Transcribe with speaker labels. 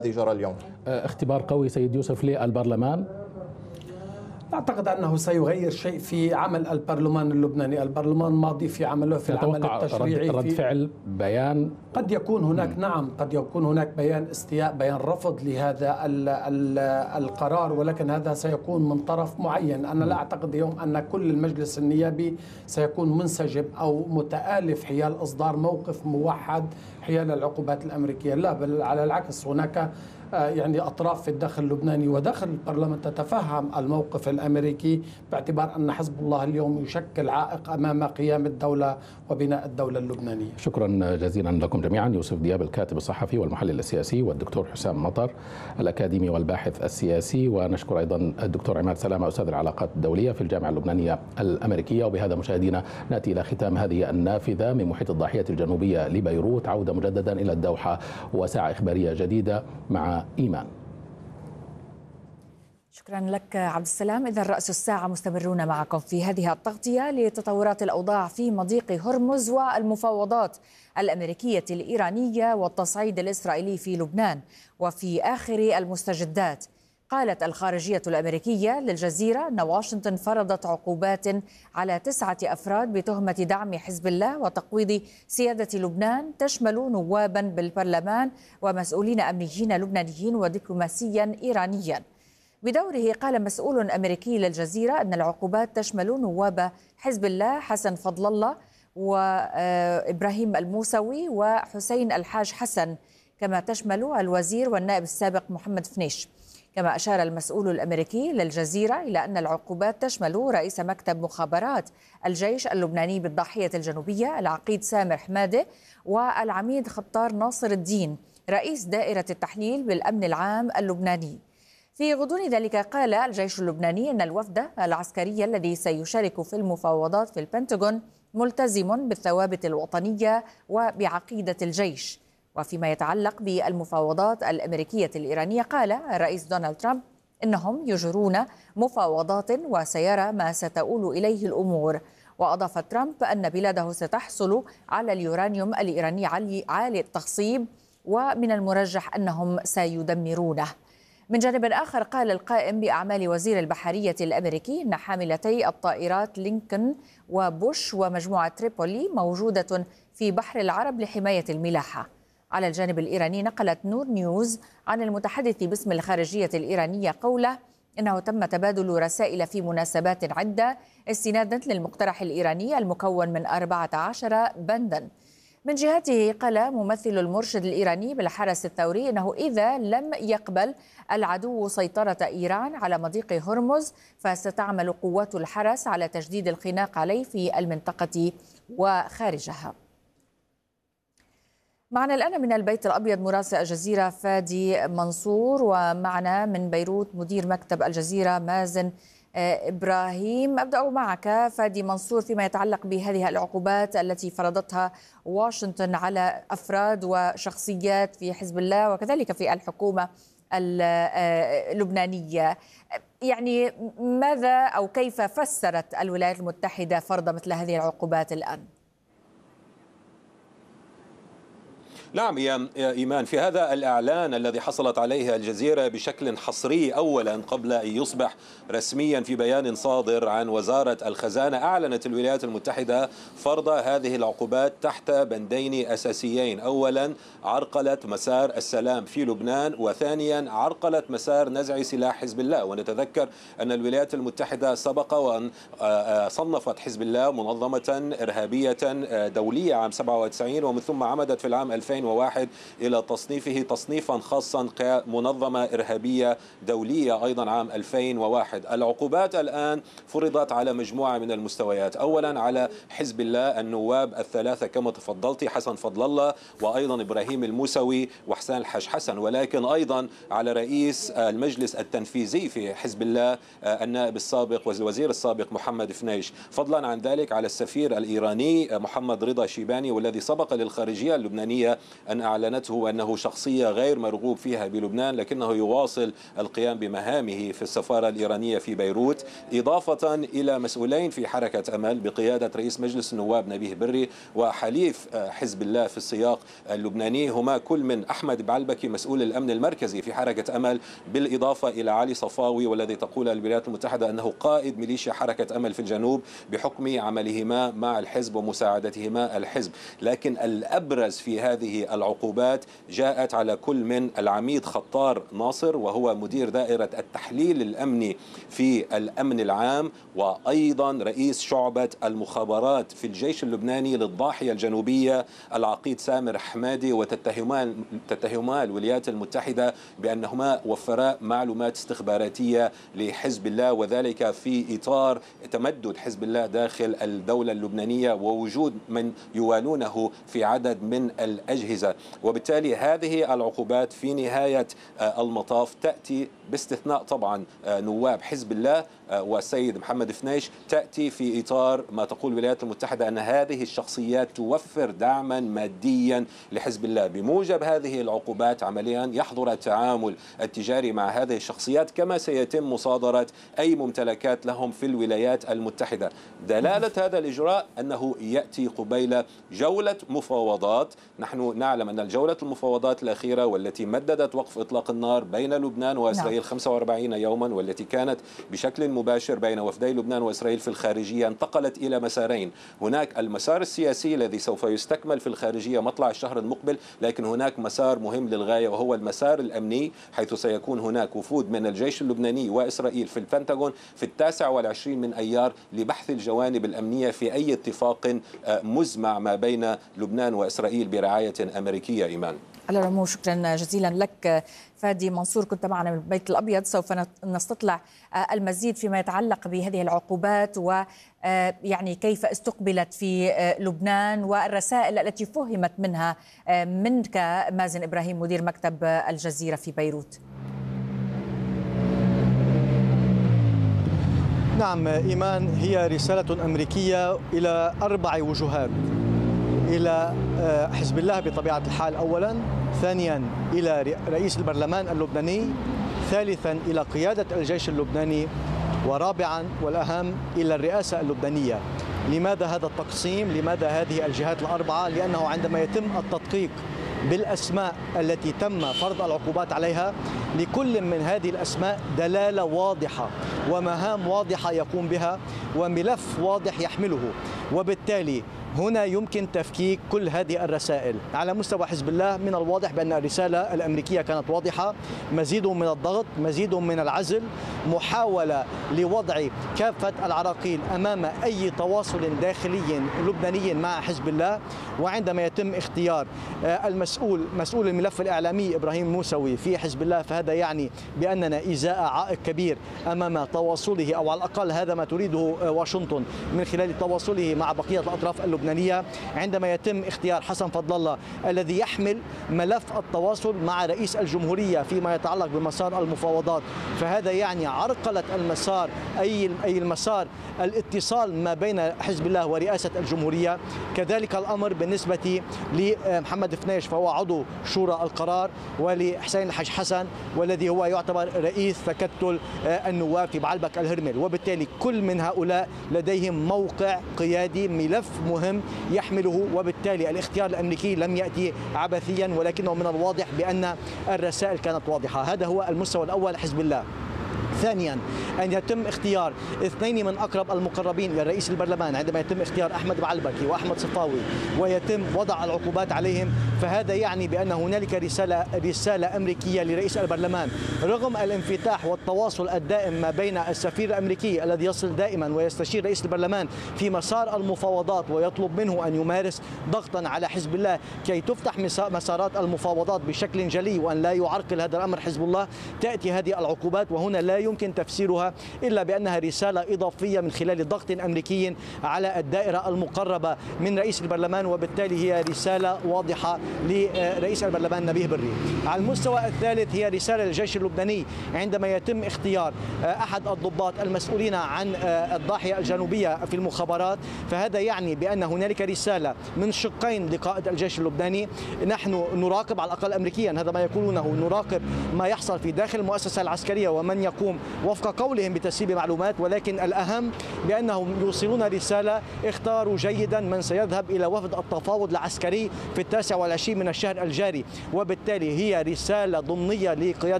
Speaker 1: جرى اليوم.
Speaker 2: اختبار قوي سيد يوسف للبرلمان.
Speaker 3: أعتقد أنه سيغير شيء في عمل البرلمان اللبناني. البرلمان ماضي في عمله في العمل التشريعي.
Speaker 2: رد فعل بيان
Speaker 3: قد يكون هناك قد يكون هناك بيان استياء، بيان رفض لهذا القرار، ولكن هذا سيكون من طرف معين. أنا لا أعتقد اليوم أن كل المجلس النيابي سيكون منسجم أو متآلف حيال إصدار موقف موحد حيال العقوبات الأمريكية، لا، بل على العكس هناك أطراف في الداخل اللبناني وداخل البرلمان تتفهم الموقف الأمريكي، باعتبار أن حزب الله اليوم يشكل عائق أمام قيام الدولة وبناء الدولة اللبنانية.
Speaker 2: شكرا جزيلا لكم جميعا. يوسف دياب الكاتب الصحفي والمحلل السياسي، والدكتور حسام مطر الأكاديمي والباحث السياسي، ونشكر أيضا الدكتور عماد سلامة أستاذ العلاقات الدولية في الجامعة اللبنانية الأمريكية. وبهذا مشاهدينا نأتي إلى ختام هذه النافذة من محيط الضاحية الجنوبية لبيروت. عودة مجددا إلى الدوحة وساعة إخبارية جديدة مع إيمان.
Speaker 4: شكرا لك عبد السلام. إذا رأس الساعة مستمرون معكم في هذه التغطية لتطورات الأوضاع في مضيق هرمز والمفاوضات الأمريكية الإيرانية والتصعيد الإسرائيلي في لبنان. وفي آخر المستجدات، قالت الخارجية الأمريكية للجزيرة أن واشنطن فرضت عقوبات على 9 أفراد بتهمة دعم حزب الله وتقويض سيادة لبنان، تشمل نوابا بالبرلمان ومسؤولين أمنيين لبنانيين ودبلوماسيا إيرانيا. بدوره قال مسؤول أمريكي للجزيرة أن العقوبات تشمل نواب حزب الله حسن فضل الله وإبراهيم الموسوي وحسين الحاج حسن، كما تشمل الوزير والنائب السابق محمد فنيش. كما أشار المسؤول الأمريكي للجزيرة إلى أن العقوبات تشمل رئيس مكتب مخابرات الجيش اللبناني بالضاحية الجنوبية العقيد سامر حمادة، والعميد خطار ناصر الدين رئيس دائرة التحليل بالأمن العام اللبناني. في غضون ذلك قال الجيش اللبناني أن الوفد العسكري الذي سيشارك في المفاوضات في البنتاغون ملتزم بالثوابت الوطنية وبعقيدة الجيش. وفيما يتعلق بالمفاوضات الأمريكية الإيرانية، قال الرئيس دونالد ترامب إنهم يجرون مفاوضات وسيرى ما ستؤول إليه الأمور. وأضاف ترامب أن بلاده ستحصل على اليورانيوم الإيراني عالي التخصيب، ومن المرجح أنهم سيدمرونه. من جانب آخر، قال القائم بأعمال وزير البحرية الأمريكي أن حاملتي الطائرات لينكولن وبوش ومجموعة تريبولي موجودة في بحر العرب لحماية الملاحة. على الجانب الإيراني، نقلت نور نيوز عن المتحدث باسم الخارجية الإيرانية قوله إنه تم تبادل رسائل في مناسبات عدة استنادا للمقترح الإيراني المكون من 14 بندا. من جهته، قال ممثل المرشد الإيراني بالحرس الثوري إنه إذا لم يقبل العدو سيطرة إيران على مضيق هرمز فستعمل قوات الحرس على تجديد الخناق عليه في المنطقة وخارجها. معنا الآن من البيت الأبيض مراسل الجزيرة فادي منصور، ومعنا من بيروت مدير مكتب الجزيرة مازن إبراهيم. أبدأ معك فادي منصور فيما يتعلق بهذه العقوبات التي فرضتها واشنطن على أفراد وشخصيات في حزب الله وكذلك في الحكومة اللبنانية. يعني ماذا أو كيف فسرت الولايات المتحدة فرض مثل هذه العقوبات الآن؟
Speaker 5: نعم يا إيمان، في هذا الإعلان الذي حصلت عليه الجزيرة بشكل حصري أولا قبل أن يصبح رسميا في بيان صادر عن وزارة الخزانة، أعلنت الولايات المتحدة فرض هذه العقوبات تحت بندين أساسيين: أولا عرقلة مسار السلام في لبنان، وثانيا عرقلة مسار نزع سلاح حزب الله. ونتذكر أن الولايات المتحدة سبق وأن صنفت حزب الله منظمة إرهابية دولية عام 97، ومن ثم عمدت في العام 2001 إلى تصنيفه تصنيفا خاصا كمنظمة إرهابية دولية أيضا عام 2001. العقوبات الآن فرضت على مجموعة من المستويات: أولا على حزب الله النواب الثلاثة كما تفضلت، حسن فضل الله وأيضا إبراهيم الموسوي وحسين الحاج حسن، ولكن أيضا على رئيس المجلس التنفيذي في حزب الله النائب السابق والوزير السابق محمد فنيش، فضلا عن ذلك على السفير الإيراني محمد رضا شيباني، والذي سبق للخارجية اللبنانية أن أعلنته أنه شخصية غير مرغوب فيها بلبنان، لكنه يواصل القيام بمهامه في السفارة الإيرانية في بيروت، إضافة إلى مسؤولين في حركة أمل بقيادة رئيس مجلس النواب نبيه بري وحليف حزب الله في السياق اللبناني، هما كل من أحمد بعلبكي مسؤول الأمن المركزي في حركة أمل، بالإضافة إلى علي صفاوي والذي تقول الولايات المتحدة أنه قائد ميليشيا حركة أمل في الجنوب بحكم عملهما مع الحزب ومساعدتهما الحزب. لكن الأبرز في هذه العقوبات جاءت على كل من العميد خطار ناصر وهو مدير دائرة التحليل الأمني في الأمن العام، وأيضا رئيس شعبة المخابرات في الجيش اللبناني للضاحية الجنوبية العقيد سامر حمادي، وتتهما الولايات المتحدة بأنهما وفرا معلومات استخباراتية لحزب الله، وذلك في إطار تمدد حزب الله داخل الدولة اللبنانية ووجود من يوالونه في عدد من الأجهزة. وبالتالي هذه العقوبات في نهاية المطاف تأتي باستثناء طبعا نواب حزب الله والسيد محمد فنيش، تأتي في إطار ما تقول الولايات المتحدة أن هذه الشخصيات توفر دعما ماديا لحزب الله. بموجب هذه العقوبات عمليا يحظر التعامل التجاري مع هذه الشخصيات، كما سيتم مصادرة أي ممتلكات لهم في الولايات المتحدة. دلالة هذا الإجراء أنه يأتي قبيل جولة مفاوضات. نحن نعلم أن الجولة المفاوضات الأخيرة والتي مددت وقف إطلاق النار بين لبنان وإسرائيل 45 يوما، والتي كانت بشكل مباشر بين وفدي لبنان وإسرائيل في الخارجية، انتقلت إلى مسارين. هناك المسار السياسي الذي سوف يستكمل في الخارجية مطلع الشهر المقبل، لكن هناك مسار مهم للغاية وهو المسار الأمني، حيث سيكون هناك وفود من الجيش اللبناني وإسرائيل في البنتاغون في 29 من أيار لبحث الجوانب الأمنية في أي اتفاق مزمع ما بين لبنان وإسرائيل برعاية أمريكية. إيمان،
Speaker 4: على العموم شكرا جزيلا لك فادي منصور، كنت معنا من البيت الأبيض. سوف نستطلع المزيد فيما يتعلق بهذه العقوبات ويعني كيف استقبلت في لبنان والرسائل التي فهمت منها منك مازن إبراهيم مدير مكتب الجزيرة في بيروت.
Speaker 1: نعم إيمان، هي رسالة أمريكية إلى 4 وجهات: إلى حزب الله بطبيعة الحال أولا، ثانيا إلى رئيس البرلمان اللبناني، ثالثا إلى قيادة الجيش اللبناني، ورابعا والأهم إلى الرئاسة اللبنانية. لماذا هذا التقسيم؟ لماذا هذه الجهات ال4؟ لأنه عندما يتم التدقيق بالأسماء التي تم فرض العقوبات عليها، لكل من هذه الأسماء دلالة واضحة ومهام واضحة يقوم بها وملف واضح يحمله، وبالتالي هنا يمكن تفكيك كل هذه الرسائل. على مستوى حزب الله من الواضح بأن الرسالة الأمريكية كانت واضحة: مزيد من الضغط، مزيد من العزل، محاولة لوضع كافة العراقيل أمام أي تواصل داخلي لبناني مع حزب الله. وعندما يتم اختيار مسؤول الملف الإعلامي إبراهيم موسوي في حزب الله، فهذا يعني بأننا إزاء عائق كبير أمام تواصله، أو على الأقل هذا ما تريده واشنطن من خلال تواصله مع بقية الأطراف اللبنانية. عندما يتم اختيار حسن فضل الله الذي يحمل ملف التواصل مع رئيس الجمهورية فيما يتعلق بمسار المفاوضات، فهذا يعني عرقلة المسار، أي المسار الاتصال ما بين حزب الله ورئاسة الجمهورية. كذلك الأمر بالنسبة لمحمد فنيش، فهو عضو شورى القرار، ولحسين الحج حسن والذي هو يعتبر رئيس تكتل النواب في بعلبك الهرمل. وبالتالي كل من هؤلاء لديهم موقع قيادي، ملف مهم يحمله، وبالتالي الاختيار الأمريكي لم يأتي عبثيا، ولكنه من الواضح بأن الرسائل كانت واضحة. هذا هو المستوى الأول حزب الله. ثانيا، أن يتم اختيار 2 من أقرب المقربين إلى رئيس البرلمان، عندما يتم اختيار أحمد بعلبكي وأحمد صفاوي ويتم وضع العقوبات عليهم، فهذا يعني بأن هنالك رسالة أمريكية لرئيس البرلمان. رغم الانفتاح والتواصل الدائم ما بين السفير الأمريكي الذي يصل دائما ويستشير رئيس البرلمان في مسار المفاوضات ويطلب منه أن يمارس ضغطا على حزب الله كي تفتح مسارات المفاوضات بشكل جلي وأن لا يعرقل هذا الأمر حزب الله، تأتي هذه العقوبات وهنا لا يمكن تفسيرها إلا بأنها رسالة إضافية من خلال ضغط أمريكي على الدائرة المقربة من رئيس البرلمان، وبالتالي هي رسالة واضحة لرئيس البرلمان نبيه بري. على المستوى الثالث هي رسالة للجيش اللبناني عندما يتم اختيار أحد الضباط المسؤولين عن الضاحية الجنوبية في المخابرات، فهذا يعني بأن هنالك رسالة من شقين لقائد الجيش اللبناني. نحن نراقب على الأقل أمريكيا، هذا ما يقولونه، نراقب ما يحصل في داخل المؤسسة العسكرية ومن يقوم وفق قولهم بتسريب معلومات، ولكن الأهم بأنهم يوصلون رسالة: اختاروا جيدا من سيذهب إلى وفد التفاوض العسكري في 29 من الشهر الجاري. وبالتالي هي رسالة ضمنية لقيادة